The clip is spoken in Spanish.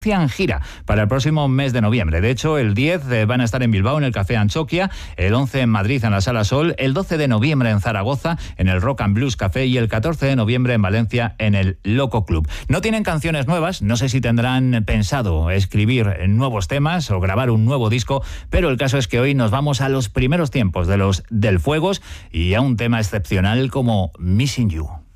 gira para el próximo mes de noviembre. De hecho, el 10 van a estar en Bilbao en el Café Anchoquia, el 11 en Madrid en la Sala Sol, el 12 de noviembre en Zaragoza en el Rock and Blues Café y el 14 de noviembre en Valencia en el Loco Club. No tienen canciones nuevas, no sé si tendrán pensado escribir nuevos temas o grabar un nuevo disco, pero el caso es que hoy nos vamos a los primeros tiempos de los Del Fuegos y a un tema excepcional como Missing You.